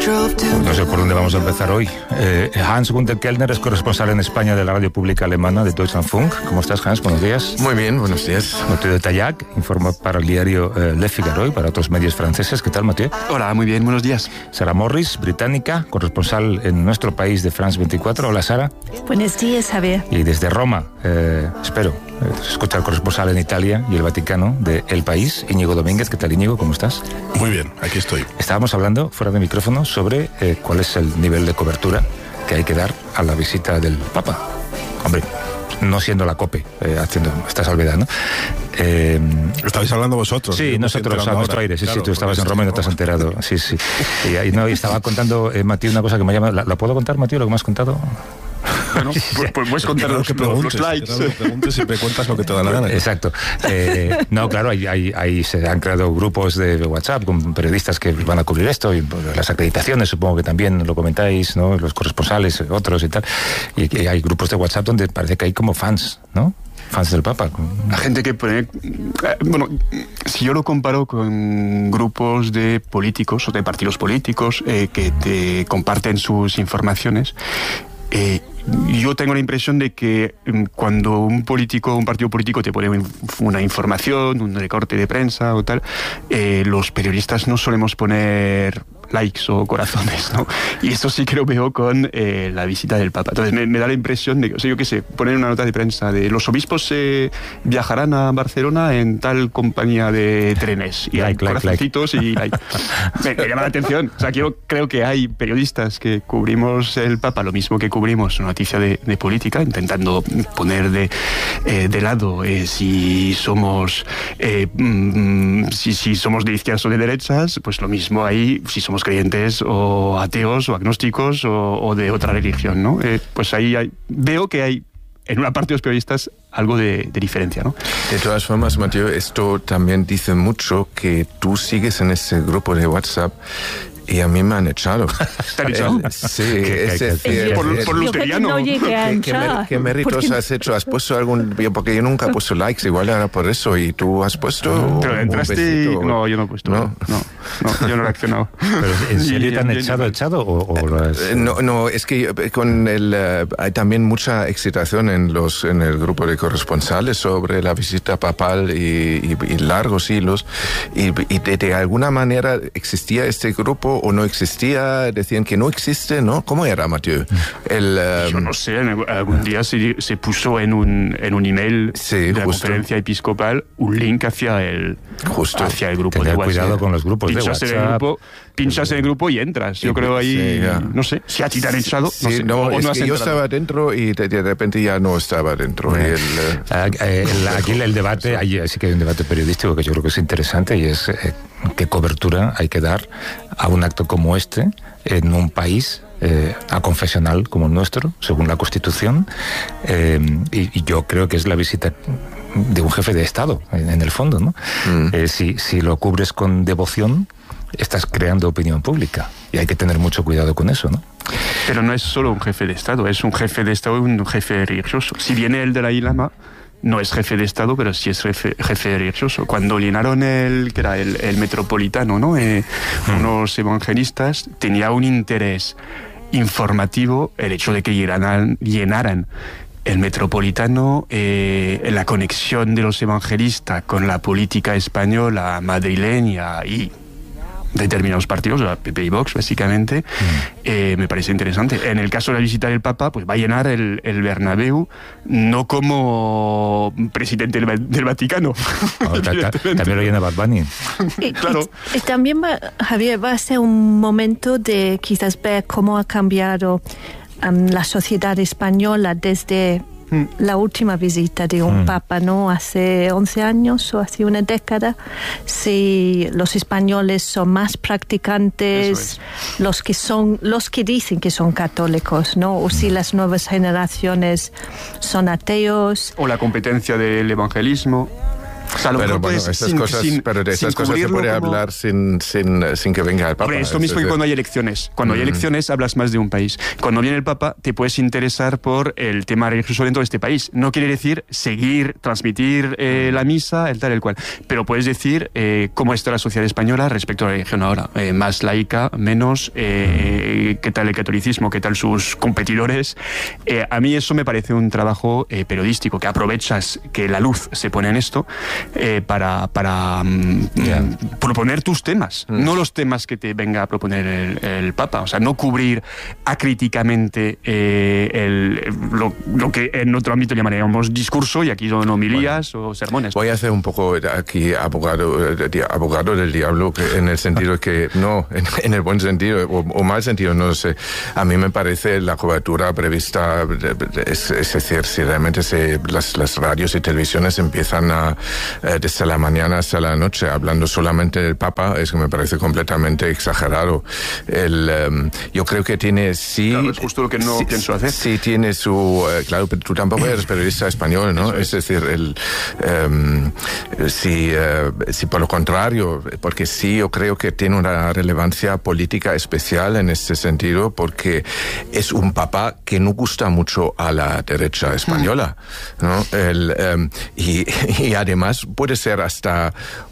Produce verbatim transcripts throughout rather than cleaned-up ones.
No sé por dónde vamos a empezar hoy. Eh, Hans-Günther Kellner es corresponsal en España de la radio pública alemana de Deutschlandfunk. ¿Cómo estás, Hans? Buenos días. Muy bien, buenos días. Mathieu de Taillac informa para el diario eh, Le Figaro y para otros medios franceses. ¿Qué tal, Mathieu? Hola, muy bien, buenos días. Sara Morris, británica, corresponsal en nuestro país de France veinticuatro. Hola, Sara. Buenos días, Javier. Y desde Roma, eh, espero, eh, escuchar corresponsal en Italia y el Vaticano de El País, Íñigo Domínguez. ¿Qué tal, Íñigo? ¿Cómo estás? Muy bien, aquí estoy. Estábamos hablando fuera de micrófono sobre eh, cuál es el nivel de cobertura que hay que dar a la visita del Papa. Hombre, no siendo la COPE, eh, haciendo esta salvedad, ¿no? Eh, Estabais hablando vosotros. Sí, nosotros, a nuestro aire. Sí, claro, sí, tú estabas en Roma y no te has Roma. enterado. Sí, sí. Y, ahí, no, y estaba contando, eh, Mathieu, una cosa que me llama... ¿La, ¿la puedo contar, Mathieu, lo que me has contado? Bueno, pues, pues puedes contar los, que los, los preguntes, likes. que preguntes, siempre cuentas lo que te da la gana. Exacto. Eh, no, claro, ahí, ahí, ahí se han creado grupos de WhatsApp con periodistas que van a cubrir esto, y pues, las acreditaciones, supongo que también lo comentáis, ¿no? Los corresponsales, otros y tal. Y, y hay grupos de WhatsApp donde parece que hay como fans, ¿no? Fans del Papa. La gente que pone... Bueno, si yo lo comparo con grupos de políticos o de partidos políticos eh, que te comparten sus informaciones, eh, yo tengo la impresión de que cuando un político, un partido político te pone una información, un recorte de prensa o tal, eh, los periodistas no solemos poner likes o corazones, ¿no? Y eso sí que lo veo con eh, la visita del Papa. Entonces me, me da la impresión de que, o sea, yo qué sé, poner una nota de prensa de los obispos eh, viajarán a Barcelona en tal compañía de trenes. Y like, hay like, corazoncitos like. y like. Me, me llama la atención. O sea, que yo creo que hay periodistas que cubrimos el Papa lo mismo que cubrimos una noticia de, de política, intentando poner de, eh, de lado eh, si somos eh, mm, si, si somos de izquierdas o de derechas, pues lo mismo ahí, si somos creyentes o ateos o agnósticos o, o de otra religión, ¿no? Eh, pues ahí hay, veo que hay en una parte de los periodistas algo de, de diferencia, ¿no? De todas formas, Mathieu, esto también dice mucho que tú sigues en ese grupo de WhatsApp y a mí me han echado. ¿Te han echado? El, sí, es decir... Por, por luteriano. No llegué a ¿Qué, qué, mer- ¿Qué méritos porque... has hecho? ¿Has puesto algún...? Porque yo nunca he puesto likes, igual era por eso. ¿Y tú has puesto Pero entraste y... No, yo no he puesto. ¿No? No, no, yo no he reaccionado. ¿Pero en serio te han Bien, echado, bien. echado o, o lo has- No, no, es que con el, uh, hay también mucha excitación en los en el grupo de corresponsales sobre la visita papal y, y, y largos hilos. Y, y de, de alguna manera existía este grupo o no existía, decían que no existe, ¿no? ¿Cómo era, Mathieu? El, um, Yo no sé, en algún día se, se puso en un, en un email Sí, de la justo. conferencia episcopal un link hacia el, Justo. hacia el grupo Tener de WhatsApp. cuidado con los grupos de pinchas En el WhatsApp. grupo, pinchas en el grupo y entras. Yo Sí, creo ahí, sí, ya. no sé, si a ti te han echado, Sí, no sé. no, o es no has que yo entrado. estaba dentro y de, de repente ya no estaba dentro. Y el, eh, Ah, eh, el- aquí el debate, ahí sí que hay un debate periodístico que yo creo que es interesante, y es eh, qué cobertura hay que dar a un acto como este en un país eh, aconfesional como el nuestro, según la Constitución, eh, y, y yo creo que es la visita de un jefe de Estado, en, en el fondo, ¿no? Mm. Eh, si, si lo cubres con devoción, estás creando opinión pública, y hay que tener mucho cuidado con eso, ¿no? Pero no es solo un jefe de Estado, es un jefe de Estado y un jefe religioso. Si viene el Dalai Lama, no es jefe de Estado, pero sí es jefe, jefe religioso. Cuando llenaron el, que era el, el Metropolitano, ¿no? Eh, Hmm. unos evangelistas, tenía un interés informativo el hecho de que llenaran, llenaran el Metropolitano, eh, la conexión de los evangelistas con la política española, madrileña y determinados partidos, la P P y Vox básicamente, mm. eh, me parece interesante. En el caso de la visita del Papa, pues va a llenar el, el Bernabéu, no como presidente del, del Vaticano. No, ta, ta, también lo llena Bad Bunny. Y, Claro. y, y también, va, Javier, va a ser un momento de quizás ver cómo ha cambiado um, la sociedad española desde Mm. la última visita de un mm. papa, ¿no? Hace once años o hace una década. Si los españoles son más practicantes, es. los que son, los que dicen que son católicos, ¿no? O si las nuevas generaciones son ateos. O la competencia del evangelismo. O sea, a lo pero mejor bueno, puedes, estas sin, cosas, sin, pero de sin esas cosas se puede como... hablar sin, sin, sin que venga el Papa. Hombre, esto mismo que cuando hay elecciones. Cuando mm. hay elecciones hablas más de un país. Cuando viene el Papa te puedes interesar por el tema religioso dentro de este país. No quiere decir seguir, transmitir eh, la misa, el tal, el cual. Pero puedes decir eh, cómo está la sociedad española respecto a la religión ahora. Eh, más laica, menos, eh, qué tal el catolicismo, qué tal sus competidores. Eh, a mí eso me parece un trabajo eh, periodístico, que aprovechas que la luz se pone en esto eh, para, para um, yeah. proponer tus temas, mm. no los temas que te venga a proponer el, el Papa. O sea, no cubrir acríticamente eh, el, lo, lo que en otro ámbito llamaríamos discurso, y aquí son homilías bueno, o sermones. Voy a hacer un poco aquí abogado, abogado del diablo, que en el sentido que, no, en, en el buen sentido o, o mal sentido, no sé. A mí me parece la cobertura prevista, es, es decir, si realmente se, las, las radios y televisiones empiezan a, eh, desde la mañana hasta la noche hablando solamente del Papa, es que me parece completamente exagerado. El, um, yo creo que tiene, sí... Claro, es justo lo que no sí, pienso hacer. Sí tiene su... Uh, claro, pero tú tampoco eres periodista español, ¿no? Es. es decir, el, um, si, uh, si por lo contrario, porque sí yo creo que tiene una relevancia política especial en este sentido, porque es un Papa que no gusta mucho a la derecha española, ¿no? El, um, y, y además puede ser hasta,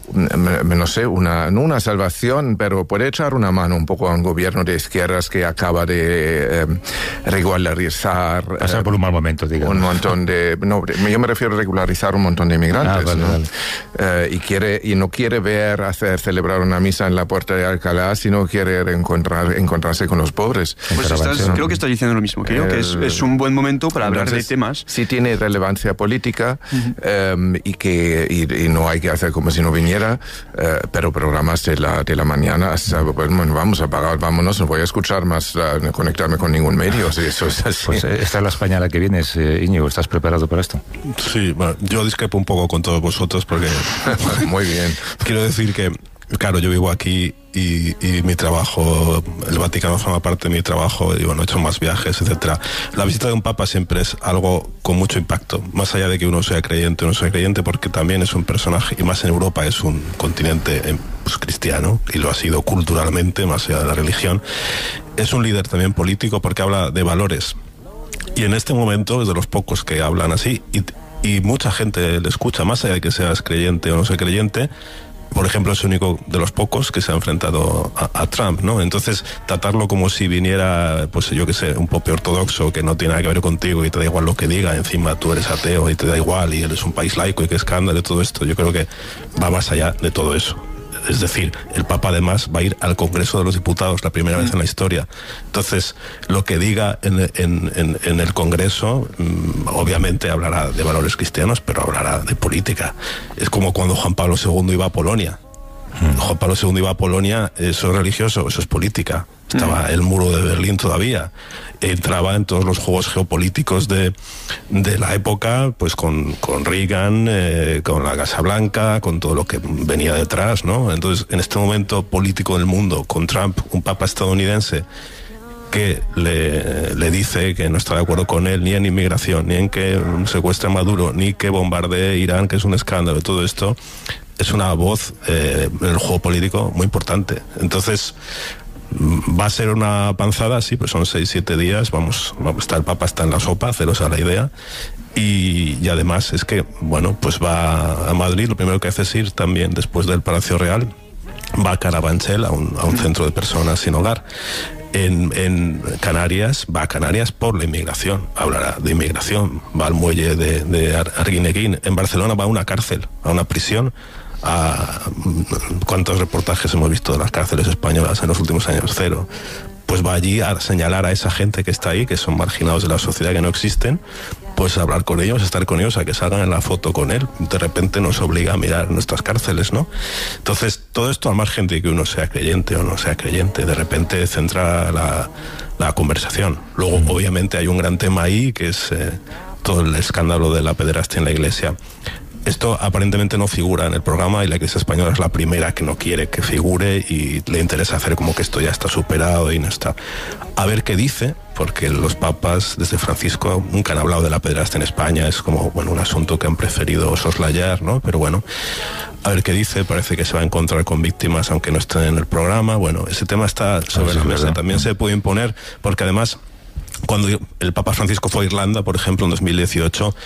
no sé, una, no una salvación, pero puede echar una mano un poco a un gobierno de izquierdas que acaba de eh, regularizar... Pasar eh, por un mal momento, digamos. Un montón de... No, yo me refiero a regularizar un montón de inmigrantes, ah, vale, ¿no? Vale. Eh, y, quiere, y no quiere ver hacer celebrar una misa en la puerta de Alcalá, sino quiere encontrar, encontrarse con los pobres. Pues estás, creo que estás diciendo lo mismo. Creo el, que es, es un buen momento para hablar de temas. Sí tiene relevancia política uh-huh. eh, y que y, y no hay que hacer como si no viniera, eh, pero programas de la, de la mañana hasta, bueno, vamos a pagar, vámonos, no voy a escuchar más, uh, conectarme con ningún medio, si eso es así. Pues eh, esta es la España a la que vienes, eh, Íñigo, ¿estás preparado para esto? Sí, bueno, yo discrepo un poco con todos vosotros porque... Muy bien. Quiero decir que, claro, yo vivo aquí y, y mi trabajo, el Vaticano forma parte de mi trabajo y bueno, he hecho más viajes, etcétera. La visita de un Papa siempre es algo con mucho impacto, más allá de que uno sea creyente o no sea creyente, porque también es un personaje, y más en Europa es un continente pues, cristiano, y lo ha sido culturalmente, más allá de la religión. Es un líder también político porque habla de valores. Y en este momento es de los pocos que hablan así, y, y mucha gente le escucha, más allá de que seas creyente o no sea creyente. Por ejemplo, es el único de los pocos que se ha enfrentado a, a Trump, ¿no? Entonces, tratarlo como si viniera, pues yo qué sé, un pope ortodoxo que no tiene nada que ver contigo y te da igual lo que diga, encima tú eres ateo y te da igual y eres un país laico y qué escándalo y todo esto, yo creo que va más allá de todo eso. Es decir, el Papa además va a ir al Congreso de los Diputados la primera vez en la historia. Entonces, lo que diga en, en, en, en el Congreso, mmm, obviamente hablará de valores cristianos, pero hablará de política. Es como cuando Juan Pablo segundo iba a Polonia. Mm. Juan Pablo segundo iba a Polonia, eso es religioso, eso es política. Estaba mm. el muro de Berlín todavía. Entraba en todos los juegos geopolíticos de, de la época, pues con, con Reagan, eh, con la Casa Blanca, con todo lo que venía detrás, ¿no? Entonces, en este momento político del mundo, con Trump, un papa estadounidense que le, le dice que no está de acuerdo con él ni en inmigración, ni en que secuestre a Maduro, ni que bombardee Irán, que es un escándalo, todo esto es una voz eh, en el juego político muy importante. Entonces, ¿va a ser una panzada? Sí, pues son seis, siete días, vamos, vamos, está el Papa está en la sopa, haceros a la idea. Y, y además es que, bueno, pues va a Madrid, lo primero que hace es ir también después del Palacio Real, va a Carabanchel, a un, a un centro de personas sin hogar. En, en Canarias, va a Canarias por la inmigración, hablará de inmigración, va al muelle de, de Arguineguín. En Barcelona va a una cárcel, a una prisión. A, ¿cuántos reportajes hemos visto de las cárceles españolas en los últimos años? Cero. Pues va allí a señalar a esa gente que está ahí, que son marginados de la sociedad, que no existen, pues a hablar con ellos, a estar con ellos, a que salgan en la foto con él. De repente nos obliga a mirar nuestras cárceles, ¿no? Entonces, todo esto al margen de que uno sea creyente o no sea creyente, de repente centra la, la conversación. Luego, mm. obviamente, hay un gran tema ahí, que es eh, todo el escándalo de la pederastia en la Iglesia. Esto aparentemente no figura en el programa y la Iglesia española es la primera que no quiere que figure y le interesa hacer como que esto ya está superado y no está. A ver qué dice, porque los papas desde Francisco nunca han hablado de la pederastia en España, es como, bueno, un asunto que han preferido soslayar, ¿no? Pero bueno, a ver qué dice, parece que se va a encontrar con víctimas aunque no estén en el programa. Bueno, ese tema está sobre la mesa, también se puede imponer, porque además, cuando el Papa Francisco fue a Irlanda, por ejemplo, en dos mil dieciocho,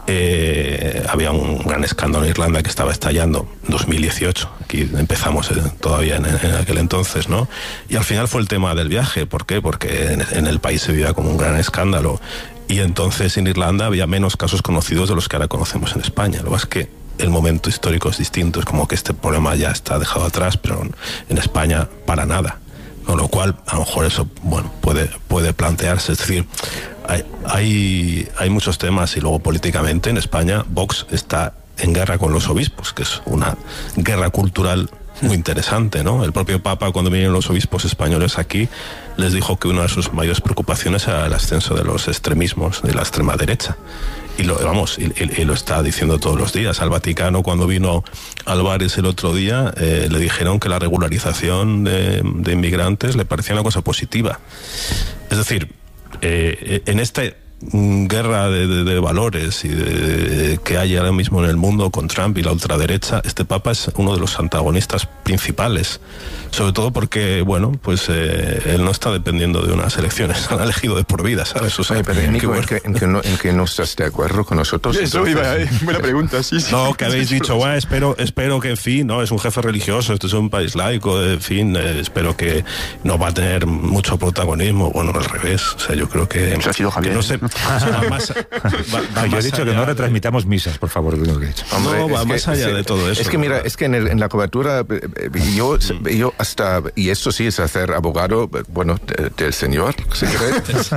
eh, había un gran escándalo en Irlanda que estaba estallando, dos mil dieciocho, aquí empezamos eh, todavía en, en aquel entonces, ¿no? Y al final fue el tema del viaje. ¿Por qué? Porque en, en el país se vivía como un gran escándalo, y entonces en Irlanda había menos casos conocidos de los que ahora conocemos en España. Lo que pasa es que el momento histórico es distinto, es como que este problema ya está dejado atrás, pero en España para nada. Con lo cual, a lo mejor eso, bueno, puede, puede plantearse. Es decir, hay, hay, hay muchos temas, y luego políticamente en España Vox está en guerra con los obispos, que es una guerra cultural muy interesante, ¿no? El propio Papa, cuando vinieron los obispos españoles aquí, les dijo que una de sus mayores preocupaciones era el ascenso de los extremismos, de la extrema derecha. Y lo, vamos, y, y, y lo está diciendo todos los días. Al Vaticano, cuando vino Álvarez el otro día, eh, le dijeron que la regularización de, de inmigrantes le parecía una cosa positiva. Es decir, eh, en esta guerra de, de, de valores y de, de, que hay ahora mismo en el mundo con Trump y la ultraderecha, este Papa es uno de los antagonistas principales, sobre todo porque, bueno, pues eh, él no está dependiendo de unas elecciones, han elegido de por vida, ¿sabes? O sea, Ay, pero Nico, bueno. ¿en, que, en, que no, ¿en que no estás de acuerdo con nosotros? Eso iba, eh, buena pregunta, sí, sí. No, que habéis dicho, bueno, espero, espero que, en fin, no, es un jefe religioso, esto es un país laico, en fin, eh, espero que no va a tener mucho protagonismo. Bueno, al revés, o sea, yo creo que... Eso ha sido Javier. Que no se, va más, va, va yo he dicho que no retransmitamos misas, por favor. Lo que he dicho. Hombre, no, va es más que, allá es, de todo eso. Es que mira, es que en, el, en la cobertura yo, mm. yo hasta, y esto sí es hacer abogado, bueno, de, del señor, si queréis.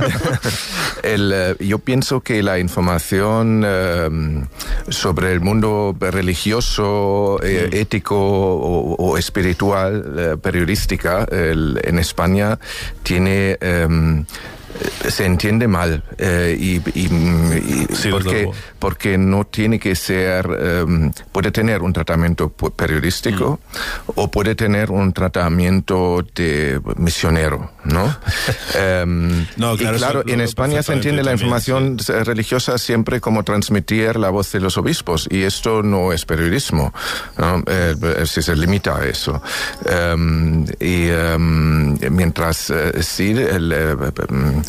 el, yo pienso que la información eh, sobre el mundo religioso, eh, mm. ético o, o espiritual, eh, periodística, el, en España tiene... Eh, se entiende mal eh, y, y, y sí, porque, porque no tiene que ser um, puede tener un tratamiento periodístico mm. o puede tener un tratamiento de misionero, ¿no? um, no claro, y claro en España se entiende la información sí. religiosa siempre como transmitir la voz de los obispos, y esto no es periodismo, ¿no? Eh, si se limita a eso. Um, y um, mientras uh, sí el uh,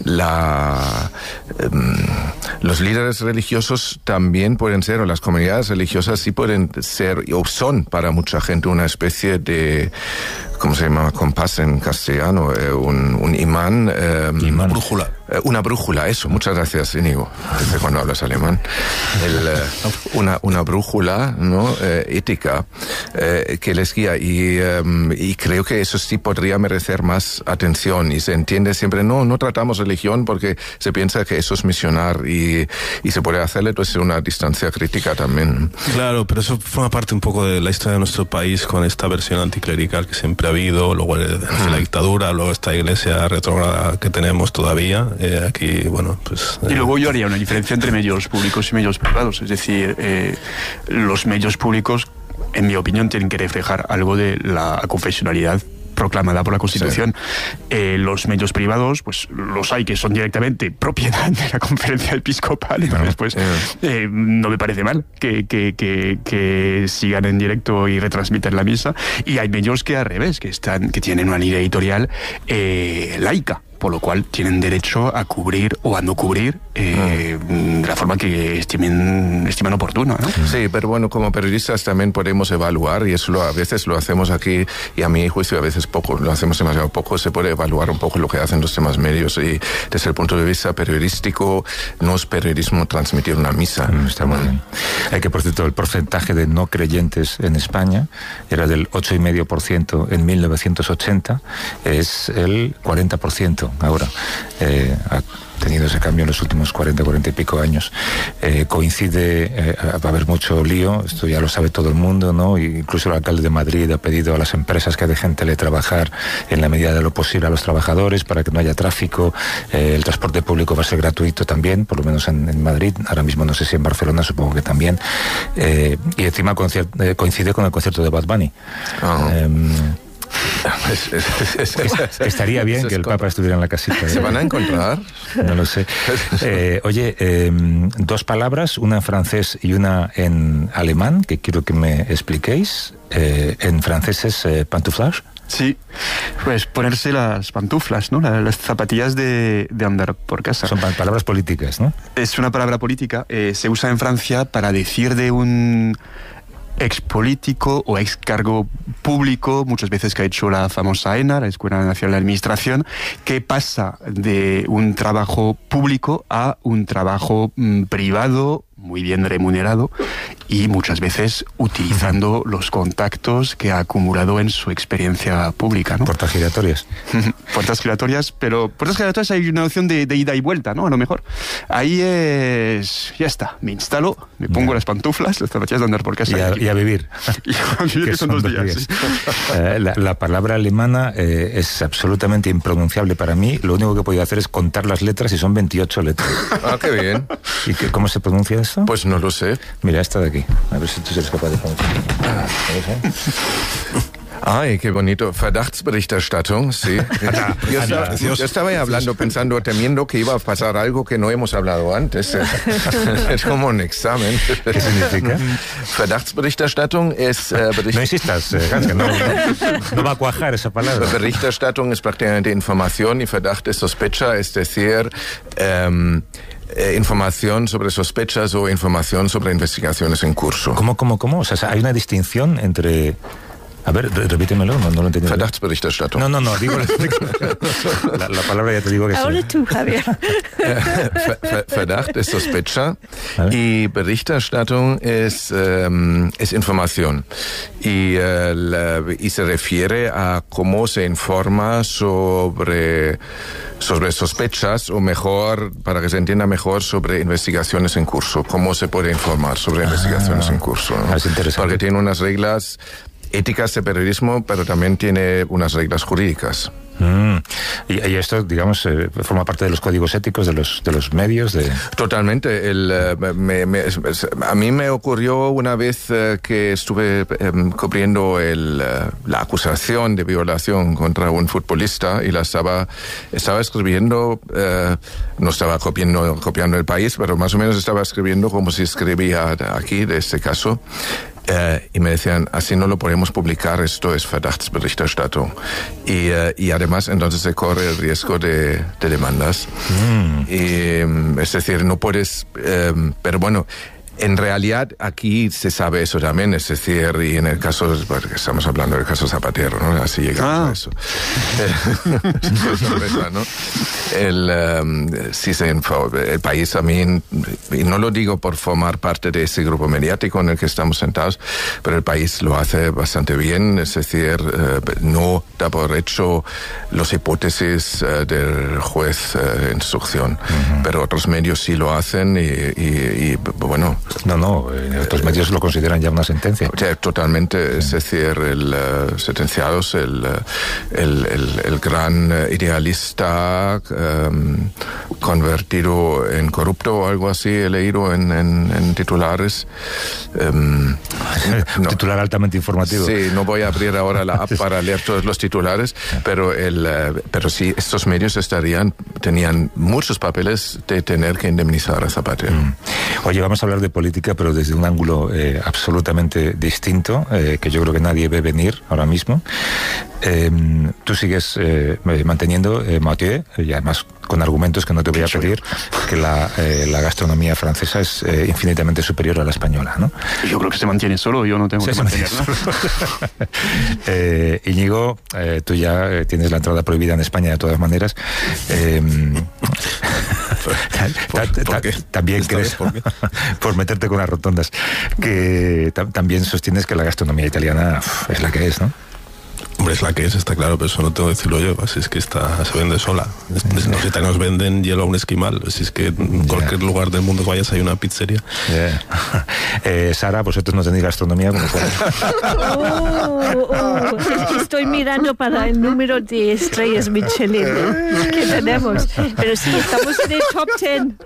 La, um, los líderes religiosos también pueden ser, o las comunidades religiosas sí pueden ser, o son para mucha gente una especie de, ¿cómo se llama? Compás en castellano, eh, un, un imán. Eh, imán. Brújula. Eh, una brújula, eso. Muchas gracias, Íñigo, desde cuando hablas alemán. El, eh, una, una brújula, ¿no? Eh, ética eh, que les guía, y, eh, y creo que eso sí podría merecer más atención, y se entiende siempre, no, no tratamos religión porque se piensa que eso es misionar, y, y se puede hacerle pues una distancia crítica también. Claro, pero eso forma parte un poco de la historia de nuestro país, con esta versión anticlerical que siempre ha habido, luego la dictadura, luego esta iglesia retrógrada que tenemos todavía. Eh, aquí, bueno, pues... Eh. Y luego yo haría una diferencia entre medios públicos y medios privados, es decir, eh, los medios públicos, en mi opinión, tienen que reflejar algo de la confesionalidad proclamada por la Constitución. Sí. Eh, los medios privados, pues los hay que son directamente propiedad de la Conferencia Episcopal, entonces pues eh, no me parece mal que, que, que, que sigan en directo y retransmitan la misa, y hay medios que al revés, que están, que tienen una línea editorial eh, laica, por lo cual tienen derecho a cubrir o a no cubrir eh, mm. de la forma que estimen, estimen oportuna, ¿no? Sí, pero bueno, como periodistas también podemos evaluar, y eso lo, a veces lo hacemos aquí, y a mi juicio a veces poco, lo hacemos demasiado poco, se puede evaluar un poco lo que hacen los demás medios, y desde el punto de vista periodístico no es periodismo transmitir una misa. Mm, está muy bien. Hay que, por cierto, el porcentaje de no creyentes en España era del ocho coma cinco por ciento en mil novecientos ochenta, es el cuarenta por ciento ahora. Eh, ha tenido ese cambio en los últimos cuarenta, cuarenta y pico años. Eh, coincide, eh, va a haber mucho lío, esto ya lo sabe todo el mundo, ¿no? Y incluso el alcalde de Madrid ha pedido a las empresas que dejen teletrabajar en la medida de lo posible a los trabajadores para que no haya tráfico. Eh, el transporte público va a ser gratuito también, por lo menos en, en Madrid. Ahora mismo no sé si en Barcelona, supongo que también. Eh, y encima eh, coincide con el concierto de Bad Bunny. Oh. Eh, Es, es, es, es, Estaría bien es, que el Papa estuviera en la casita. ¿Se van a encontrar? No lo sé. Eh, oye, eh, dos palabras, una en francés y una en alemán, que quiero que me expliquéis. Eh, en francés es eh, pantouflage. Sí, pues ponerse las pantuflas, ¿no? Las zapatillas de, de andar por casa. Son palabras políticas, ¿no? Es una palabra política. Eh, se usa en Francia para decir de un ex político o ex cargo público, muchas veces que ha hecho la famosa ENA, la Escuela Nacional de Administración, que pasa de un trabajo público a un trabajo mmm, privado, muy bien remunerado y muchas veces utilizando los contactos que ha acumulado en su experiencia pública, ¿no? Puertas giratorias. Puertas giratorias, pero puertas giratorias hay una opción de, de ida y vuelta, ¿no? A lo mejor. Ahí es... Ya está, me instalo, me pongo yeah. las pantuflas, las zapatillas de andar por casa. Y a, y a vivir. Y a vivir, que son dos días. días. Sí. Eh, la, la palabra alemana eh, es absolutamente impronunciable para mí. Lo único que he podido hacer es contar las letras y son veintiocho letras. Ah, qué bien. ¿Y qué, cómo se pronuncia eso? Pues no lo sé. Mira, esta de aquí. A ver si tú eres capaz de pronunciar. Ah, Ay, qué bonito. Verdachtsberichterstattung, sí. Yo, estaba, yo estaba hablando, pensando, temiendo que iba a pasar algo que no hemos hablado antes. Es como un examen. ¿Qué significa? Verdachtsberichterstattung es... Eh, Bericht... No insistas, eh, Hans, que no, no, no va a cuajar esa palabra. Berichterstattung es prácticamente información y Verdacht es sospecha, es decir... Eh, Eh, información sobre sospechas o información sobre investigaciones en curso. ¿Cómo, cómo, cómo? O sea, hay una distinción entre... A ver, repítemelo, no, no lo entendí. Verdachtsberichterstattung. No, no, no, digo la, la palabra ya te digo que Ahora sí. tú, Javier. Verdacht es sospecha y Berichterstattung es, um, es información y, uh, la, y se refiere a cómo se informa sobre, sobre sospechas o mejor, para que se entienda mejor, sobre investigaciones en curso. Cómo se puede informar sobre ah, investigaciones en curso, ¿no? Es interesante. Porque tiene unas reglas éticas de periodismo, pero también tiene unas reglas jurídicas. Mm. Y, y esto, digamos, eh, forma parte de los códigos éticos de los de los medios. De... Totalmente. El, uh, me, me, a mí me ocurrió una vez uh, que estuve um, cubriendo el, uh, la acusación de violación contra un futbolista y la estaba estaba escribiendo, uh, no estaba copiando copiando el País, pero más o menos estaba escribiendo como si escribía aquí de este caso. Eh, y me decían, así no lo podemos publicar, esto es Verdachtsberichterstattung. Y, eh, y además entonces se corre el riesgo de, de demandas. Mm. Y, es decir, no puedes, eh, pero bueno, en realidad aquí se sabe eso también, es decir, y en el caso, porque estamos hablando del caso Zapatero, ¿no? Así llegamos ah. a eso. sorpresa, ¿no? El, um, sí se el País también, y no lo digo por formar parte de ese grupo mediático en el que estamos sentados, pero el País lo hace bastante bien, es decir, uh, no da por hecho las hipótesis uh, del juez uh, de instrucción, uh-huh. pero otros medios sí lo hacen y, y, y bueno, No, no, en otros medios lo consideran ya una sentencia. O sea, totalmente, es decir, el uh, sentenciados, el, el, el, el gran idealista um, convertido en corrupto o algo así, he leído en, en, en titulares. Um, no. Titular altamente informativo. Sí, no voy a abrir ahora la app para leer todos los titulares, pero, el, uh, pero sí, estos medios estarían, tenían muchos papeles de tener que indemnizar a Zapatero. Mm. Oye, vamos a hablar de política, pero desde un ángulo eh, absolutamente distinto, eh, que yo creo que nadie ve venir ahora mismo. Eh, tú sigues eh, manteniendo, eh, Mathieu, y además con argumentos que no te voy a pedir, que la, eh, la gastronomía francesa es eh, infinitamente superior a la española, ¿no? Yo creo que se mantiene solo, yo no tengo se que mantenerla. eh, Íñigo, eh, tú ya eh, tienes la entrada prohibida en España de todas maneras. Eh, ¿Por, ¿por qué? También crees, por, por meterte con las rotondas, que también sostienes que la gastronomía italiana uf, es la que es, ¿no? Hombre, es la que es, está claro, pero eso no tengo que decirlo yo, así es que está, se vende sola. Los italianos venden hielo a un esquimal, así es que en yeah. cualquier lugar del mundo que vayas hay una pizzería. Yeah. eh, Sara, vosotros no tenéis gastronomía como oh, oh, es que estoy mirando para el número de estrellas Michelin que tenemos, pero sí, estamos en el top ten.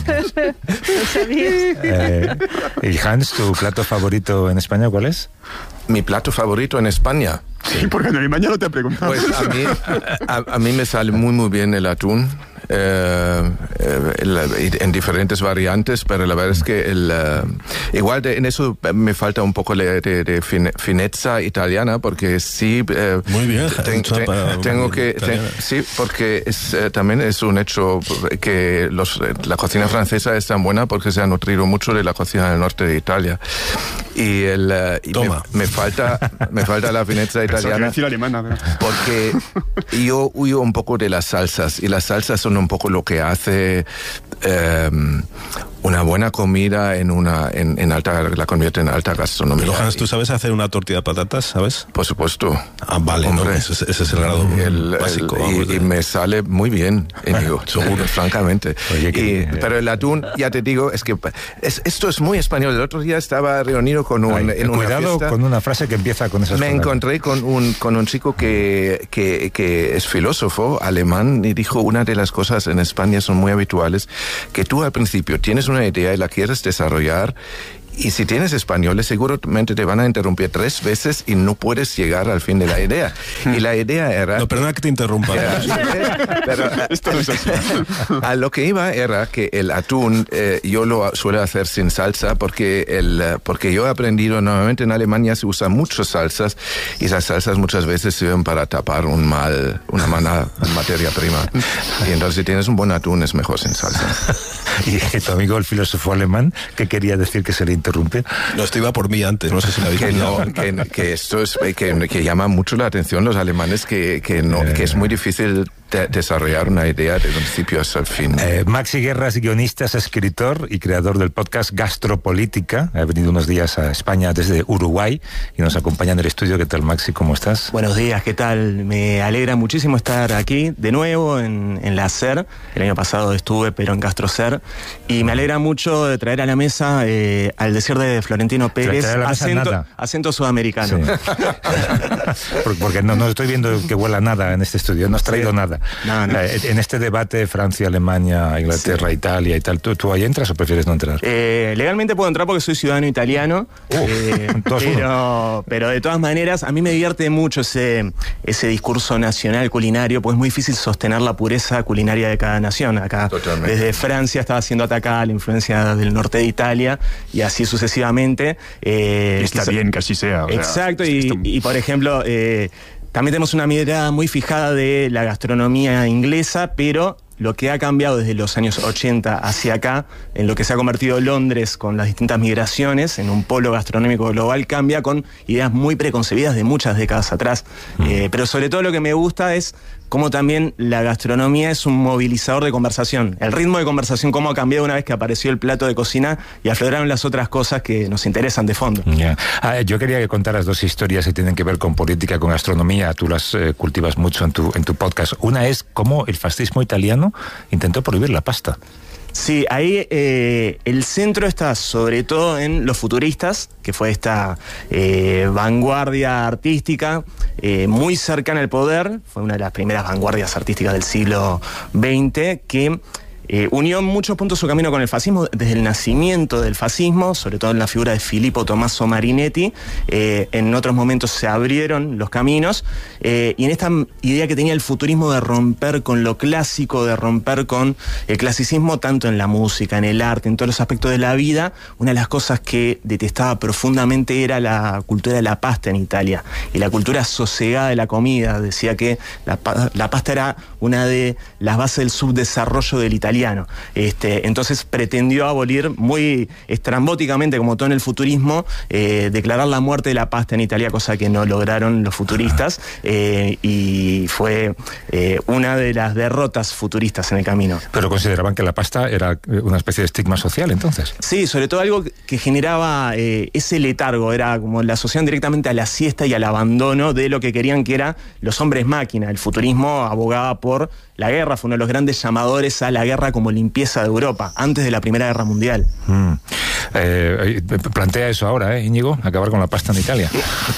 ¿Lo sabías? Eh, y Hans, ¿tu plato favorito en España cuál es? Mi plato favorito en España. Sí, porque en Alemania no te he preguntado. Pues a mí, a, a mí me sale muy muy bien el atún. Eh, eh, en diferentes variantes, pero la verdad es que el, uh, igual de, en eso me falta un poco de, de, de fin, fineza italiana, porque sí eh, muy bien ten, ten, tengo que ten, sí, porque es, eh, también es un hecho que los, la cocina francesa es tan buena porque se ha nutrido mucho de la cocina del norte de Italia y, el, uh, y me, me falta me falta la fineza italiana alemana, pero... porque yo huyo un poco de las salsas y las salsas son un poco lo que hace eh, una buena comida en una en, en alta, la convierte en alta gastronomía. Pero Hans, ¿tú sabes hacer una tortilla de patatas, sabes? Por supuesto. Ah, vale, hombre, no, ese, ese es el grado el, básico. El, y, y me sale muy bien, Íñigo, seguro, francamente. Oye, que, y, pero el atún, ya te digo, es que es, esto es muy español. El otro día estaba reunido con un... Ay, en cuidado una fiesta, con una frase que empieza con esas me palabras. encontré con un, con un chico que, que, que es filósofo alemán y dijo, una de las cosas en España son muy habituales, que tú al principio tienes una idea y la quieres desarrollar, y si tienes españoles seguramente te van a interrumpir tres veces y no puedes llegar al fin de la idea. Y la idea era... No, perdona que te interrumpa. Era, pero, esto no es así. A lo que iba era que el atún eh, yo lo suelo hacer sin salsa porque, el, porque yo he aprendido, normalmente en Alemania se usan muchas salsas y esas salsas muchas veces sirven para tapar un mal, una mala materia prima. Y entonces si tienes un buen atún es mejor sin salsa. Y tu amigo el filósofo alemán, ¿qué quería decir que se le interrumpe? No, esto iba por mí antes, no sé si la habéis que no, que, que esto es que, que llama mucho la atención los alemanes, que, que no, eh, que es muy difícil de desarrollar una idea de principio hasta el fin. Eh, Maxi Guerra es guionista, es escritor y creador del podcast Gastropolítica. Ha venido unos días a España desde Uruguay y nos acompaña en el estudio. ¿Qué tal, Maxi? ¿Cómo estás? Buenos días, ¿qué tal? Me alegra muchísimo estar aquí de nuevo en, en la SER. El año pasado estuve, pero en GastroSer. Y me alegra mucho de traer a la mesa eh, al decir de Florentino Pérez acento, acento sudamericano. Sí. Porque no, no estoy viendo que huela nada en este estudio, no has traído sí. nada. No, no. Eh, en este debate Francia, Alemania, Inglaterra, sí. Italia y tal, ¿tú, ¿tú ahí entras o prefieres no entrar? Eh, legalmente puedo entrar porque soy ciudadano italiano, uh, eh, pero, pero de todas maneras a mí me divierte mucho ese, ese discurso nacional culinario, pues es muy difícil sostener la pureza culinaria de cada nación. Acá Totalmente. Desde Francia estaba siendo atacada la influencia del norte de Italia y así sucesivamente. Eh, Está quizá, bien que así sea. Exacto, sea, y, esto... y por ejemplo... Eh, También tenemos una mirada muy fijada de la gastronomía inglesa, pero lo que ha cambiado desde los años ochenta hacia acá, en lo que se ha convertido Londres con las distintas migraciones, en un polo gastronómico global, cambia con ideas muy preconcebidas de muchas décadas atrás. Mm. Eh, pero sobre todo lo que me gusta es cómo también la gastronomía es un movilizador de conversación. El ritmo de conversación, cómo ha cambiado una vez que apareció el plato de cocina y afloraron las otras cosas que nos interesan de fondo. Yeah. Ah, yo quería que contaras dos historias que tienen que ver con política, con gastronomía. Tú las eh, cultivas mucho en tu, en tu podcast. Una es cómo el fascismo italiano intentó prohibir la pasta. Sí, ahí eh, el centro está sobre todo en los futuristas, que fue esta eh, vanguardia artística eh, muy cercana al poder, fue una de las primeras vanguardias artísticas del siglo veinte, que Eh, unió en muchos puntos su camino con el fascismo desde el nacimiento del fascismo, sobre todo en la figura de Filippo Tommaso Marinetti. Eh, en otros momentos se abrieron los caminos eh, y en esta idea que tenía el futurismo de romper con lo clásico, de romper con el clasicismo tanto en la música, en el arte, en todos los aspectos de la vida, una de las cosas que detestaba profundamente era la cultura de la pasta en Italia y la cultura sosegada de la comida. Decía que la, la pasta era una de las bases del subdesarrollo del italiano. italiano. Este, entonces pretendió abolir muy estrambóticamente, como todo en el futurismo, eh, declarar la muerte de la pasta en Italia, cosa que no lograron los futuristas, eh, y fue eh, una de las derrotas futuristas en el camino. Pero consideraban que la pasta era una especie de estigma social, entonces. Sí, sobre todo algo que generaba eh, ese letargo, era como la asociación directamente a la siesta y al abandono de lo que querían que eran los hombres máquina. El futurismo abogaba por la guerra, fue uno de los grandes llamadores a la guerra como limpieza de Europa, antes de la Primera Guerra Mundial. Mm. Eh, plantea eso ahora, ¿eh, Íñigo? Acabar con la pasta en Italia.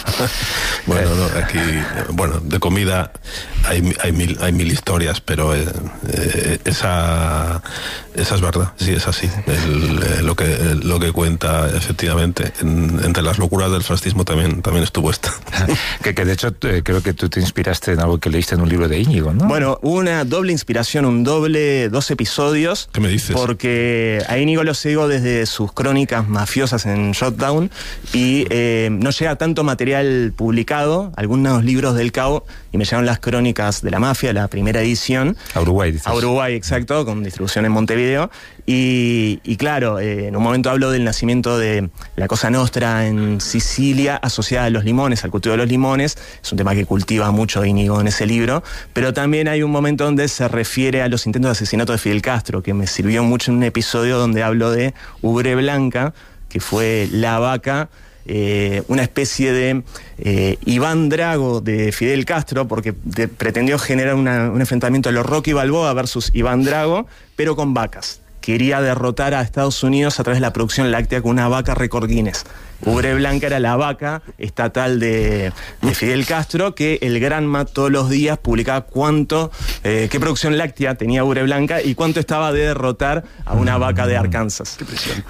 Bueno, no, aquí, bueno, de comida hay, hay, mil, hay mil historias, pero eh, eh, esa, esa es verdad, sí, es así. El, eh, lo, que, lo que cuenta, efectivamente, en, entre las locuras del fascismo también, también estuvo esta. que, que de hecho eh, creo que tú te inspiraste en algo que leíste en un libro de Íñigo, ¿no? Bueno, una doble inspiración, un doble, dos episodios. ¿Qué me dices? Porque a Íñigo lo sigo desde sus crónicas mafiosas en Shutdown y eh, no llega tanto material publicado, algunos libros del Cabo, y me llegaron las crónicas de la mafia, la primera edición. A Uruguay, dices. A Uruguay, exacto, con distribución en Montevideo. Y, y claro, eh, en un momento hablo del nacimiento de la Cosa Nostra en Sicilia, asociada a los limones, al cultivo de los limones. Es un tema que cultiva mucho Íñigo en ese libro. Pero también hay un momento donde se refiere a los intentos de asesinato de Fidel Castro, que me sirvió mucho en un episodio donde hablo de Ubre Blanca, que fue la vaca, eh, una especie de eh, Iván Drago de Fidel Castro, porque de, pretendió generar una, un enfrentamiento de los Rocky Balboa versus Iván Drago, pero con vacas. Quería derrotar a Estados Unidos a través de la producción láctea con una vaca récord Guinness. Ubre Blanca era la vaca estatal de, de Fidel Castro, que el Granma todos los días publicaba cuánto, eh, qué producción láctea tenía Ubre Blanca y cuánto estaba de derrotar a una vaca de Arkansas. Qué presión.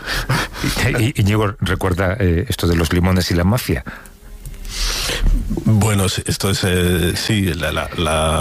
Y, Íñigo recuerda eh, esto de los limones y la mafia. Bueno, esto es, eh, sí, la, la, la,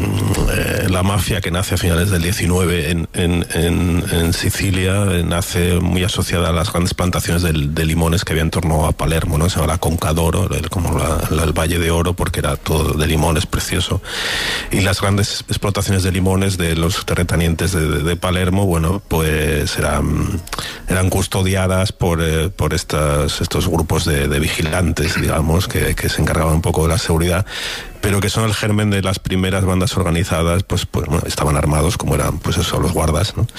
eh, la mafia que nace a finales del diecinueve en, en, en, en Sicilia, eh, nace muy asociada a las grandes plantaciones de, de limones que había en torno a Palermo, ¿no? Se llama la Conca d'Oro, el, como la, la, el Valle de Oro, porque era todo de limones, precioso. Y las grandes explotaciones de limones de los terratenientes de, de, de Palermo, bueno, pues eran, eran custodiadas por, eh, por estas, estos grupos de, de vigilantes, digamos, que, que se encargaban un poco de la seguridad, pero que son el germen de las primeras bandas organizadas, pues, pues bueno, estaban armados como eran, pues eso, los guardas, ¿no?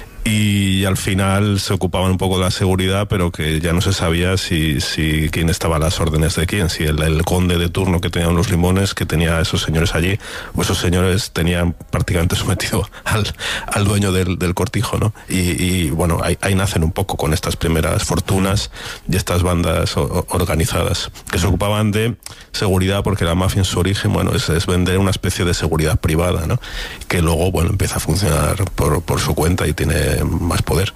Y al final se ocupaban un poco de la seguridad, pero que ya no se sabía si, si quién estaba a las órdenes de quién, si el, el conde de turno que tenían los limones, que tenía a esos señores allí, o esos señores tenían prácticamente sometido al, al dueño del, del cortijo, ¿no? Y, y bueno, ahí, ahí nacen un poco con estas primeras fortunas y estas bandas o, organizadas, que se ocupaban de seguridad, porque la mafia en su origen, bueno, es, es vender una especie de seguridad privada, ¿no? Que luego, bueno, empieza a funcionar por, por su cuenta y tiene más poder.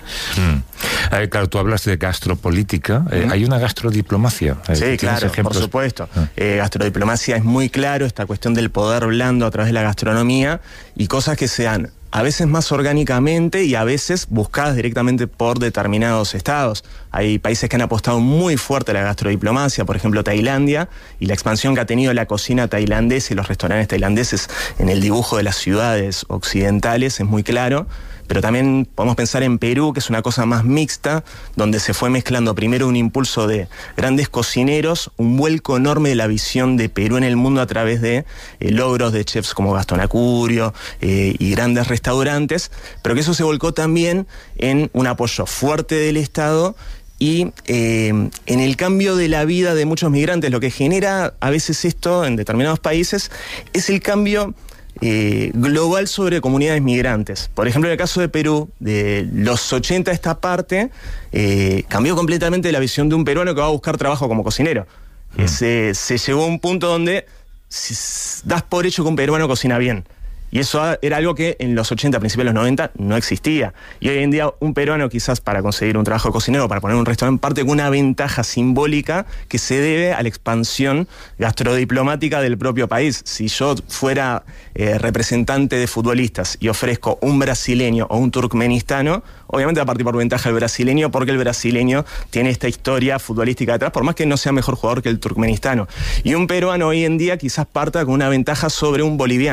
Mm. Eh, claro, tú hablas de gastropolítica. Eh, ¿Hay una gastrodiplomacia? Eh, sí, claro, ejemplos? Por supuesto. Ah. Eh, gastrodiplomacia es muy claro, esta cuestión del poder blando a través de la gastronomía y cosas que se dan a veces más orgánicamente y a veces buscadas directamente por determinados estados. Hay países que han apostado muy fuerte a la gastrodiplomacia, por ejemplo Tailandia, y la expansión que ha tenido la cocina tailandesa y los restaurantes tailandeses en el dibujo de las ciudades occidentales es muy claro. Pero también podemos pensar en Perú, que es una cosa más mixta, donde se fue mezclando primero un impulso de grandes cocineros, un vuelco enorme de la visión de Perú en el mundo a través de eh, logros de chefs como Gastón Acurio eh, y grandes restaurantes, pero que eso se volcó también en un apoyo fuerte del Estado y eh, en el cambio de la vida de muchos migrantes. Lo que genera a veces esto en determinados países es el cambio Eh, global sobre comunidades migrantes. Por ejemplo, en el caso de Perú, de los ochenta a esta parte, eh, cambió completamente la visión de un peruano que va a buscar trabajo como cocinero. Mm. Eh, se, se llegó a un punto donde si, das por hecho que un peruano cocina bien. Y eso era algo que en los ochenta, a principios de los noventa, no existía. Y hoy en día un peruano quizás para conseguir un trabajo de cocinero, para poner un restaurante, parte con una ventaja simbólica que se debe a la expansión gastrodiplomática del propio país. Si yo fuera eh, representante de futbolistas y ofrezco un brasileño o un turkmenistano, obviamente va a partir por ventaja el brasileño, porque el brasileño tiene esta historia futbolística detrás, por más que no sea mejor jugador que el turkmenistano. Y un peruano hoy en día quizás parta con una ventaja sobre un boliviano.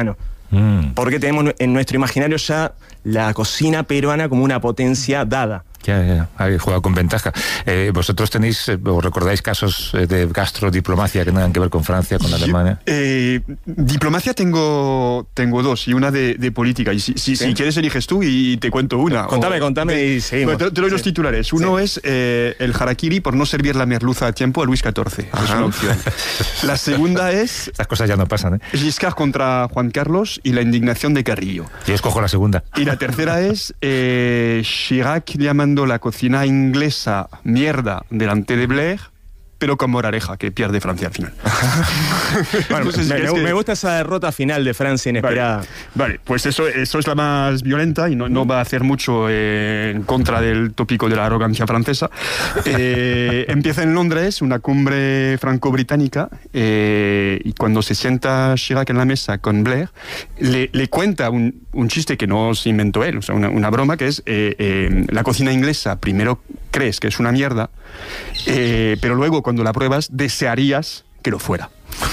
Mm. Porque tenemos en nuestro imaginario ya la cocina peruana como una potencia dada. Ya, ya, habéis jugado con ventaja. Eh, ¿Vosotros tenéis, eh, o recordáis casos eh, de gastrodiplomacia que tengan que ver con Francia, con Alemania? Eh, diplomacia tengo tengo dos, y una de, de política. Y si, si, ¿Sí? si quieres eliges tú y te cuento una. Contame, o, contame de, y seguimos. Bueno, te, te doy sí. los titulares. Uno sí. es eh, el harakiri por no servir la merluza a tiempo a Luis catorce. Ajá. Es una opción. La segunda es... Estas cosas ya no pasan, ¿eh? Giscard contra Juan Carlos y la indignación de Carrillo. Yo escojo la segunda. Y la tercera es eh, Chirac llamando la cocina inglesa mierda delante de Blair, pero con moraleja, que pierde Francia al final. Bueno, no sé si me, me, que... me gusta esa derrota final de Francia inesperada. Vale, vale, pues eso, eso es la más violenta y no, no va a hacer mucho eh, en contra del tópico de la arrogancia francesa. Eh, empieza en Londres una cumbre franco-británica eh, y cuando se sienta Chirac en la mesa con Blair, le, le cuenta un, un chiste que no se inventó él, o sea, una, una broma que es eh, eh, la cocina inglesa primero crees que es una mierda, eh, pero luego cuando la pruebas desearías que lo fuera.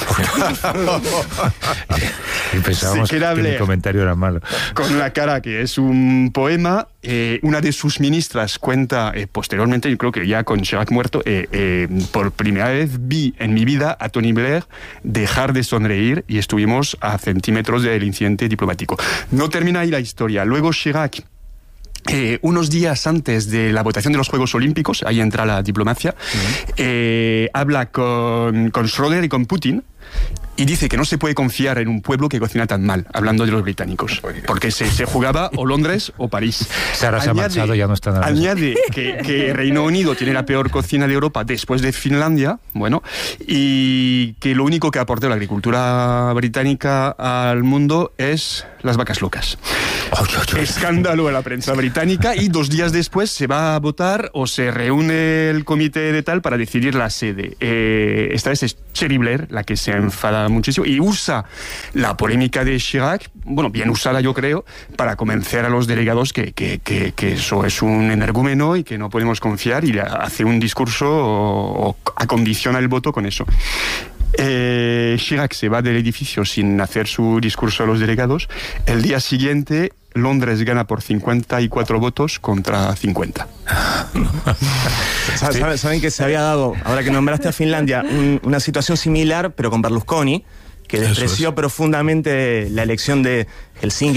Y pensábamos que mi comentario era malo. Con la cara, que es un poema. Eh, una de sus ministras cuenta eh, posteriormente, yo creo que ya con Chirac muerto, eh, eh, por primera vez vi en mi vida a Tony Blair dejar de sonreír y estuvimos a centímetros del incidente diplomático. No termina ahí la historia. Luego Chirac, Eh, unos días antes de la votación de los Juegos Olímpicos, ahí entra la diplomacia, uh-huh. eh, habla con, con Schröder y con Putin y dice que no se puede confiar en un pueblo que cocina tan mal, hablando de los británicos, porque se, se jugaba o Londres o París. Sara se ha marchado, ya no está nada. Añade que, que Reino Unido tiene la peor cocina de Europa después de Finlandia, bueno, y que lo único que aportó la agricultura británica al mundo es las vacas locas. Oh, yo, yo. Escándalo en la prensa británica, y dos días después se va a votar o se reúne el comité de tal para decidir la sede. Eh, esta vez es Cheryl Blair la que se enfada muchísimo y usa la polémica de Chirac, bueno, bien usada yo creo, para convencer a los delegados que, que, que, que eso es un energúmeno y que no podemos confiar, y hace un discurso o, o acondiciona el voto con eso. Eh, Chirac se va del edificio sin hacer su discurso a los delegados. El día siguiente Londres gana por cincuenta y cuatro votos contra cincuenta. ¿Saben, ¿Saben que se había dado, ahora que nombraste a Finlandia, un, una situación similar, pero con Berlusconi, que despreció profundamente la elección de Helsinki